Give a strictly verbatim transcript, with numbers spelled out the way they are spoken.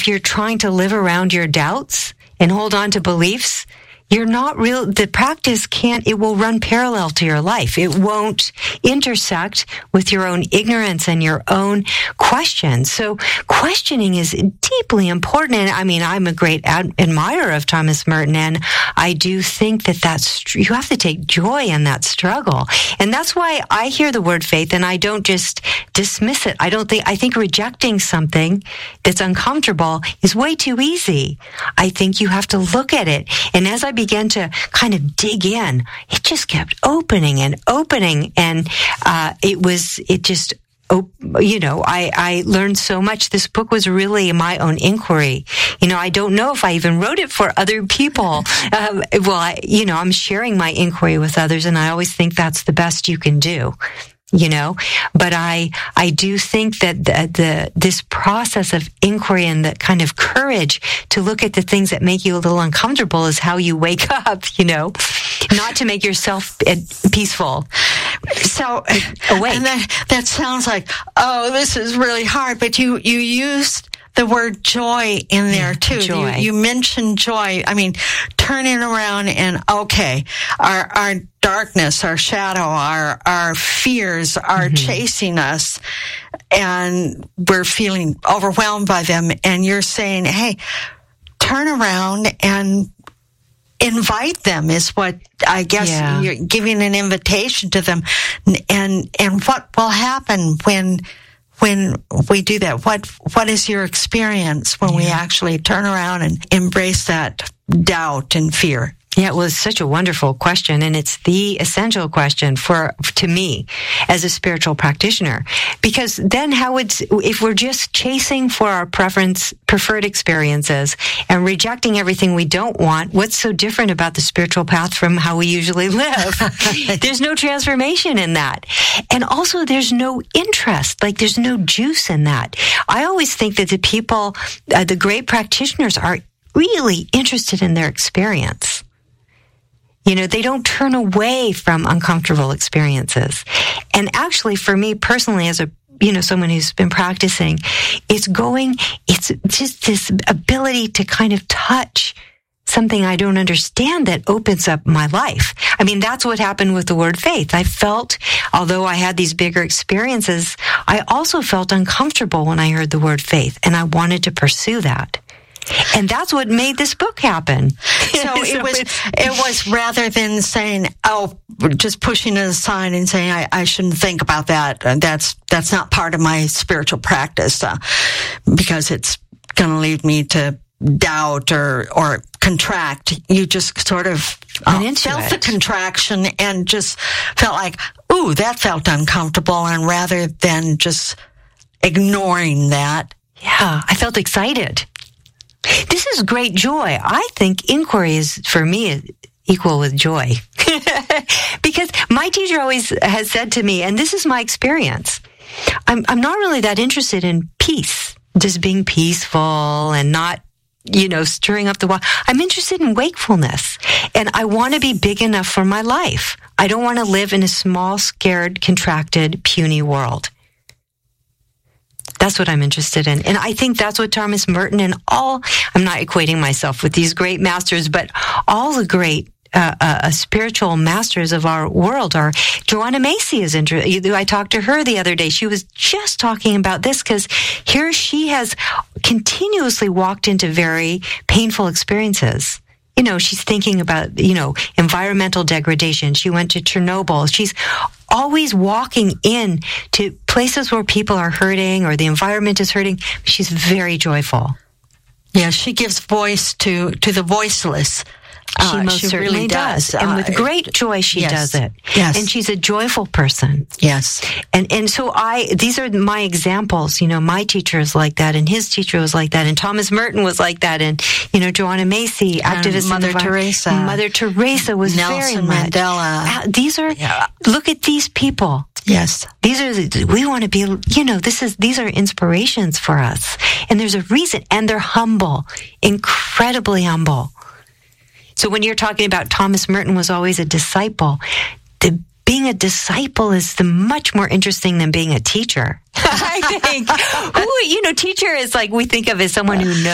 if you're trying to live around your doubts and hold on to beliefs, you're not real, the practice can't, it will run parallel to your life. It won't intersect with your own ignorance and your own questions. So questioning is deeply important. And I mean, I'm a great ad- admirer of Thomas Merton, and I do think that that's, you have to take joy in that struggle. And that's why I hear the word faith and I don't just dismiss it. I don't think, I think rejecting something that's uncomfortable is way too easy. I think you have to look at it. And as I began to kind of dig in, it just kept opening and opening. And uh, it was, it just, oh, you know, I, I learned so much. This book was really my own inquiry. You know, I don't know if I even wrote it for other people. um, well, I, you know, I'm sharing my inquiry with others, and I always think that's the best you can do. You know, but I, I do think that the, the, this process of inquiry and the kind of courage to look at the things that make you a little uncomfortable is how you wake up, you know, not to make yourself peaceful. So, awake. And that, that sounds like, oh, this is really hard, but you, you used the word joy in there yeah, too. Joy. You, you mentioned joy. I mean, turning around and, okay, our, our darkness, our shadow, our, our fears are mm-hmm. chasing us, and we're feeling overwhelmed by them. And you're saying, hey, turn around and invite them is what I guess yeah. you're giving an invitation to them. And, and what will happen when, when we do that? What, what is your experience when yeah. we actually turn around and embrace that doubt and fear? Yeah, well, it's such a wonderful question, and it's the essential question for, to me as a spiritual practitioner. Because then how would, if we're just chasing for our preference, preferred experiences and rejecting everything we don't want, what's so different about the spiritual path from how we usually live? There's no transformation in that. And also there's no interest, like there's no juice in that. I always think that the people, uh, the great practitioners are really interested in their experience. You know, they don't turn away from uncomfortable experiences. And actually, for me personally, as a, you know, someone who's been practicing, it's going, it's just this ability to kind of touch something I don't understand that opens up my life. I mean, that's what happened with the word faith. I felt, although I had these bigger experiences, I also felt uncomfortable when I heard the word faith, and I wanted to pursue that. And that's what made this book happen. So it was, it was rather than saying, oh, just pushing it aside and saying, I, I shouldn't think about that. And that's, that's not part of my spiritual practice, uh, because it's going to lead me to doubt or, or contract. You just sort of uh, felt it. the contraction and just felt like, ooh, that felt uncomfortable. And rather than just ignoring that. Yeah, I felt excited. This is great joy. I think inquiry is, for me, equal with joy. Because my teacher always has said to me, and this is my experience, I'm, I'm not really that interested in peace, just being peaceful and not, you know, stirring up the water. I'm interested in wakefulness, and I want to be big enough for my life. I don't want to live in a small, scared, contracted, puny world. That's what I'm interested in. And I think that's what Thomas Merton and all, I'm not equating myself with these great masters, but all the great uh, uh, spiritual masters of our world are. Joanna Macy is interested. I talked to her the other day. She was just talking about this because here she has continuously walked into very painful experiences. You know, she's thinking about, you know, environmental degradation. She went to Chernobyl. She's always walking in to places where people are hurting or the environment is hurting. She's very joyful. Yeah, she gives voice to, to the voiceless. She uh, most she certainly really does. does. And with great joy, she yes. does it. Yes. And she's a joyful person. Yes. And and so I, these are my examples. You know, my teacher is like that, and his teacher was like that, and Thomas Merton was like that, and, you know, Joanna Macy, activist. Mother Teresa. Mother Teresa was Nelson very much. Mandela. Uh, these are, yeah. Look at these people. Yes. These are, the, we want to be, you know, this is, these are inspirations for us. And there's a reason, and they're humble, incredibly humble. So when you're talking about Thomas Merton was always a disciple, the, being a disciple is the much more interesting than being a teacher. I think, who, you know, teacher is like we think of as someone who knows.